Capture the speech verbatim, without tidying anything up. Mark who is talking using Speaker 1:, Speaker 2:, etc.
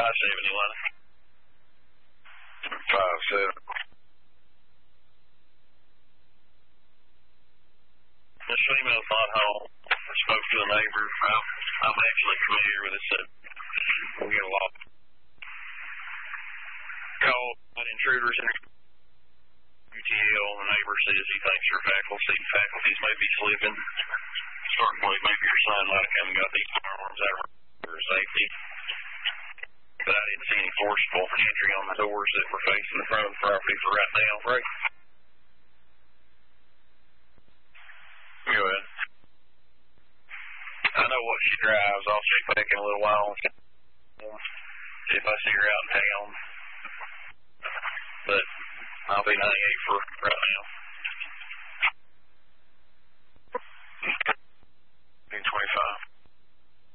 Speaker 1: I seventy-one.
Speaker 2: Five seven.
Speaker 1: This female thought home. I spoke to a neighbor. I'm, I'm actually familiar with this. We'll get a lot. Call an intruders in U T L. The neighbor says he thinks your faculty faculties may be slipping. Starting to believe maybe your son might have come and got these firearms out of for safety. But I didn't see any forcible entry on the doors that were facing the front of the property for right now. Right?
Speaker 2: Go ahead.
Speaker 1: I know what she drives. I'll check back in a little while. See if I see her out in town. But I'll be ninety-eight for right now.
Speaker 2: twenty-five.